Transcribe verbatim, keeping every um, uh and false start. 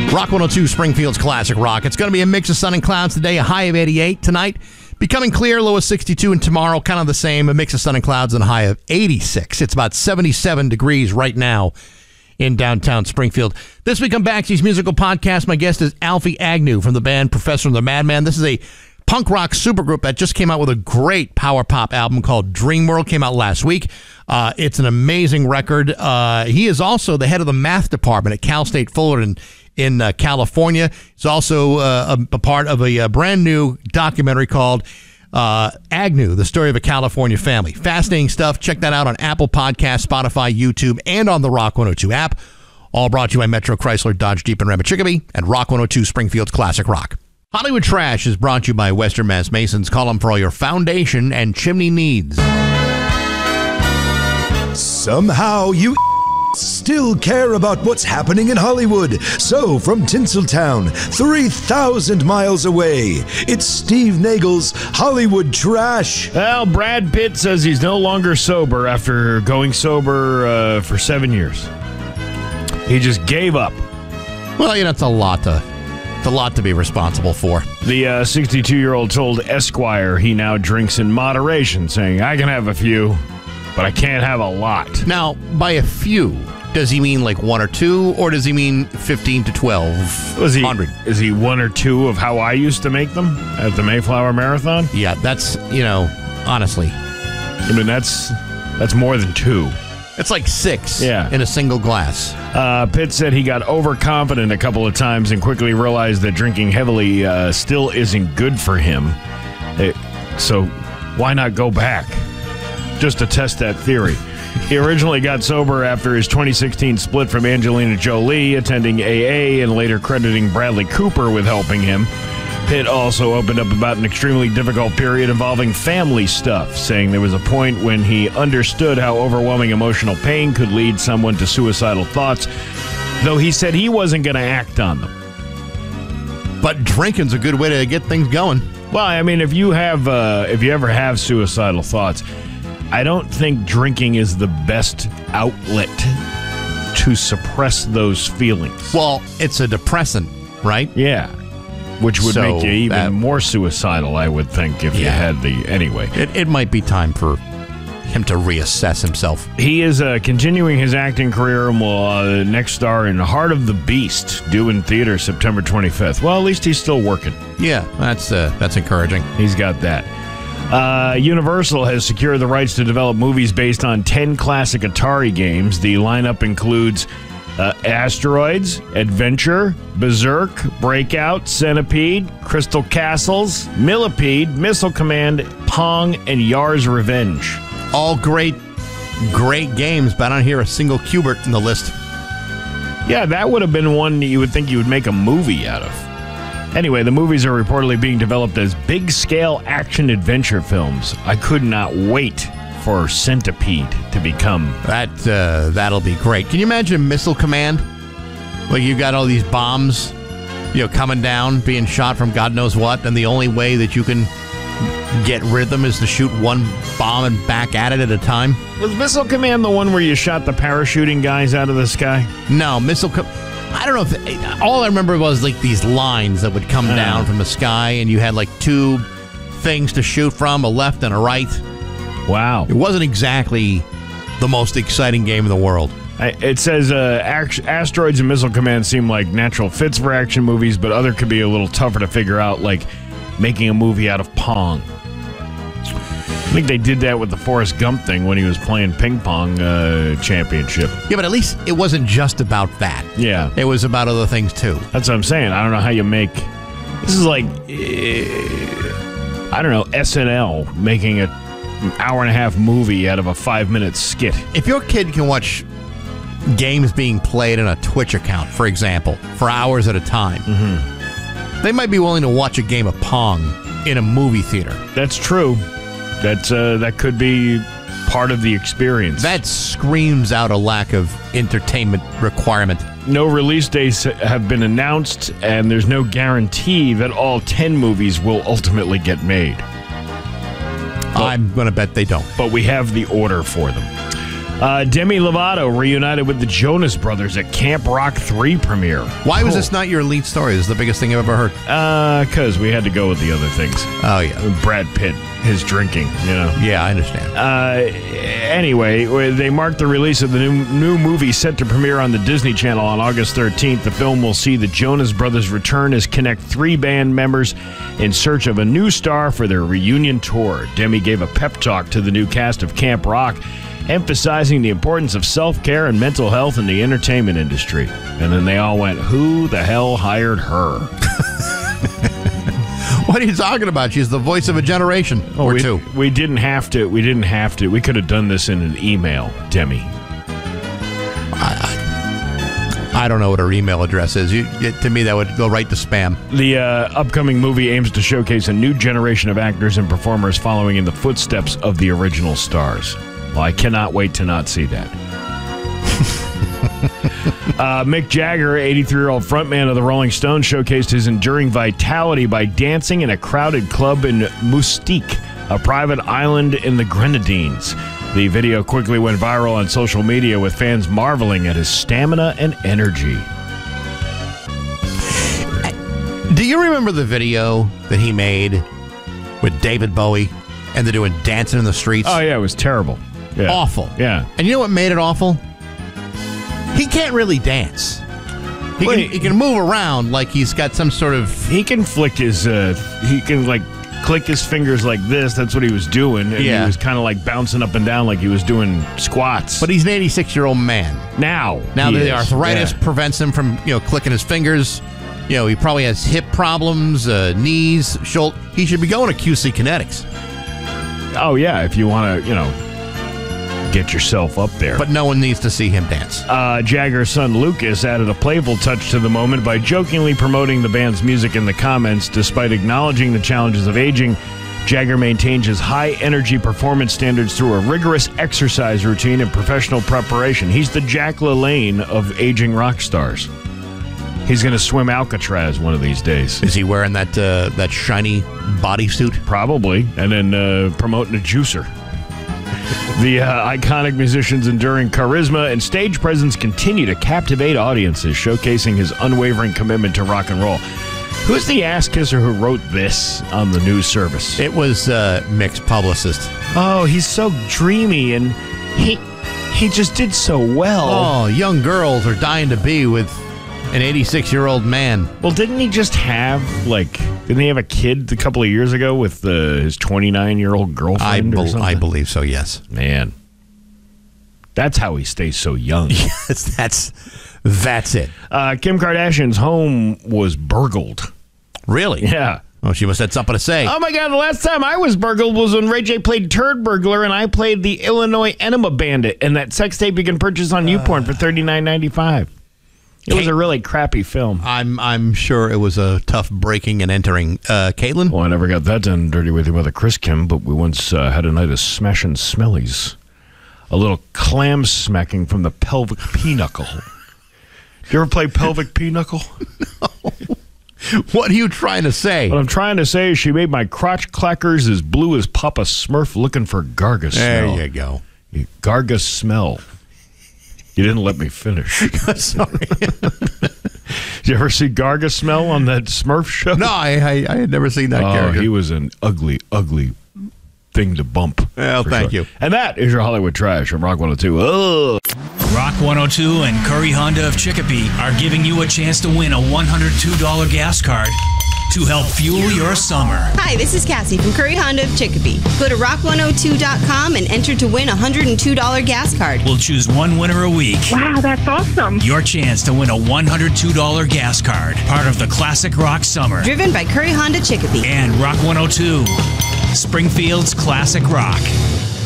Rock one oh two, Springfield's Classic Rock. It's going to be a mix of sun and clouds today, a high of eighty-eight tonight. Becoming clear, low of sixty-two, and tomorrow kind of the same, a mix of sun and clouds and a high of eighty-six. It's about seventy-seven degrees right now in downtown Springfield. This week on Baxi's Musical Podcast, my guest is Alfie Agnew from the band Professor and the Madman. This is a punk rock supergroup that just came out with a great power pop album called Dream World. Came out last week. Uh, it's an amazing record. Uh, he is also the head of the math department at Cal State Fullerton in uh, California. He's also uh, a, a part of a, a brand new documentary called uh, Agnew, The Story of a California Family. Fascinating stuff. Check that out on Apple Podcasts, Spotify, YouTube, and on the Rock one oh two app. All brought to you by Metro Chrysler, Dodge, Jeep, and Ram Chicopee, and Rock one oh two, Springfield's Classic Rock. Hollywood Trash is brought to you by Western Mass Masons. Call them for all your foundation and chimney needs. Somehow you still care about what's happening in Hollywood. So, from Tinseltown, three thousand miles away, it's Steve Nagel's Hollywood Trash. Well, Brad Pitt says he's no longer sober after going sober uh, for seven years. He just gave up. Well, you know, it's a lot to, it's a lot to be responsible for. The uh, sixty-two-year-old told Esquire he now drinks in moderation, saying, I can have a few, but I can't have a lot. Now, by a few, does he mean like one or two, or does he mean fifteen to twelve hundred? Is he one or two of how I used to make them at the Mayflower Marathon? Yeah, that's, you know, honestly. I mean, that's that's more than two. It's like six yeah. in a single glass. Uh, Pitt said he got overconfident a couple of times and quickly realized that drinking heavily uh, still isn't good for him. It, so why not go back? Just to test that theory. He originally got sober after his twenty sixteen split from Angelina Jolie, attending A A and later crediting Bradley Cooper with helping him. Pitt also opened up about an extremely difficult period involving family stuff, saying there was a point when he understood how overwhelming emotional pain could lead someone to suicidal thoughts, though he said he wasn't going to act on them. But drinking's a good way to get things going. Well, I mean, if you have, uh, if you ever have suicidal thoughts, I don't think drinking is the best outlet to suppress those feelings. Well, it's a depressant, right? Yeah. Which would so make you even that, more suicidal, I would think, if yeah. you had the... Anyway. It, it might be time for him to reassess himself. He is uh, continuing his acting career and will uh, next star in Heart of the Beast, due in theater September twenty-fifth. Well, at least he's still working. Yeah, that's uh, that's encouraging. He's got that. Uh, Universal has secured the rights to develop movies based on ten classic Atari games. The lineup includes... Uh, Asteroids, Adventure, Berserk, Breakout, Centipede, Crystal Castles, Millipede, Missile Command, Pong, and Yar's Revenge. All great, great games, but I don't hear a single Q*bert in the list. Yeah, that would have been one that you would think you would make a movie out of. Anyway, the movies are reportedly being developed as big-scale action-adventure films. I could not wait for Centipede to become... That, uh, that'll be great. Can you imagine Missile Command? Like, you got all these bombs, you know, coming down, being shot from God knows what, and the only way that you can get rid of them is to shoot one bomb and back at it at a time? Was Missile Command the one where you shot the parachuting guys out of the sky? No, Missile Command... I don't know if... It, all I remember was, like, these lines that would come uh. down from the sky, and you had, like, two things to shoot from, a left and a right. Wow. It wasn't exactly the most exciting game in the world. It says uh, act- Asteroids and Missile Command seem like natural fits for action movies, but other could be a little tougher to figure out, like making a movie out of Pong. I think they did that with the Forrest Gump thing when he was playing ping pong uh, championship. Yeah, but at least it wasn't just about that. Yeah. It was about other things, too. That's what I'm saying. I don't know how you make... This is like, uh, I don't know, S N L making a an hour and a half movie out of a five-minute skit. If your kid can watch games being played in a Twitch account, for example, for hours at a time, mm-hmm. they might be willing to watch a game of Pong in a movie theater. That's true. That's uh, that could be part of the experience. That screams out a lack of entertainment requirement. No release dates have been announced, and there's no guarantee that all ten movies will ultimately get made. But, I'm going to bet they don't. But we have the order for them. Uh, Demi Lovato reunited with the Jonas Brothers at Camp Rock three premiere. Why was Cool. this not your lead story? This is the biggest thing I've ever heard. Uh, because we had to go with the other things. Oh, yeah. Brad Pitt, his drinking, you know. Yeah, I understand. Uh, anyway, they marked the release of the new, new movie set to premiere on the Disney Channel on August thirteenth. The film will see the Jonas Brothers return as Connect three band members in search of a new star for their reunion tour. Demi gave a pep talk to the new cast of Camp Rock, emphasizing the importance of self-care and mental health in the entertainment industry. And then they all went, who the hell hired her? What are you talking about? She's the voice of a generation or we, two. We didn't have to. We didn't have to. We could have done this in an email, Demi. I don't know what her email address is. You, it, to me, that would go right to spam. The uh, upcoming movie aims to showcase a new generation of actors and performers following in the footsteps of the original stars. Well, I cannot wait to not see that. uh, Mick Jagger, eighty-three-year-old frontman of the Rolling Stones, showcased his enduring vitality by dancing in a crowded club in Mustique, a private island in the Grenadines. The video quickly went viral on social media, with fans marveling at his stamina and energy. Do you remember the video that he made with David Bowie and they're doing Dancing in the Streets? Oh, yeah, it was terrible. Yeah. Awful. Yeah. And you know what made it awful? He can't really dance. He, Well, can, he can move around like he's got some sort of... He can flick his, uh, he can, like, click his fingers like this. That's what he was doing. And Yeah. he was kind of, like, bouncing up and down like he was doing squats. But he's an eighty-six-year-old man. now, Now he the is. arthritis Yeah. prevents him from, you know, clicking his fingers. You know, he probably has hip problems, uh, knees, shoulder. He should be going to Q C Kinetics. Oh, yeah, if you want to, you know, get yourself up there. But no one needs to see him dance. Uh, Jagger's son Lucas added a playful touch to the moment by jokingly promoting the band's music in the comments. Despite acknowledging the challenges of aging, Jagger maintains his high-energy performance standards through a rigorous exercise routine and professional preparation. He's the Jack LaLanne of aging rock stars. He's going to swim Alcatraz one of these days. Is he wearing that uh, that shiny bodysuit? Probably. And then uh, promoting a juicer. The uh, iconic musician's enduring charisma and stage presence continue to captivate audiences, showcasing his unwavering commitment to rock and roll. Who's the ass kisser who wrote this on the news service? It was uh, Mick's publicist. Oh, he's so dreamy, and he he just did so well. Oh, young girls are dying to be with an eighty-six-year-old man. Well, didn't he just have, like, didn't he have a kid a couple of years ago with uh, his twenty-nine-year-old I, girlfriend or bel something? I believe so, yes. Man, that's how he stays so young. Yes, that's, that's it. Uh, Kim Kardashian's home was burgled. Really? Yeah. Oh, she must have had something to say. Oh, my God. The last time I was burgled was when Ray J played Turd Burglar and I played the Illinois Enema Bandit, and that sex tape you can purchase on YouPorn for thirty-nine ninety-five. It was a really crappy film. I'm I'm sure it was a tough breaking and entering. Uh, Caitlin? Well, I never got that done dirty with your mother, Chris Kim, but we once uh, had a night of smashing smellies. A little clam smacking from the pelvic pinochle. You ever play pelvic pinochle? What are you trying to say? What I'm trying to say is she made my crotch clackers as blue as Papa Smurf looking for Garga There smell. you go. Garga smell. You didn't let me finish. Sorry. Did you ever see Garga smell on that Smurf show? No, I, I I had never seen that Oh, character. he was an ugly, ugly thing to bump. Well, for thank sure. you. And that is your Hollywood Trash on Rock one oh two. Oh. Rock one oh two and Curry Honda of Chicopee are giving you a chance to win a one hundred two dollars gas card to help fuel your summer. Hi, this is Cassie from Curry Honda of Chicopee. Go to rock one oh two dot com and enter to win a one hundred two dollars gas card. We'll choose one winner a week. Wow, that's awesome. Your chance to win a one hundred two dollars gas card, part of the Classic Rock Summer. Driven by Curry Honda Chicopee. And Rock one oh two, Springfield's Classic Rock.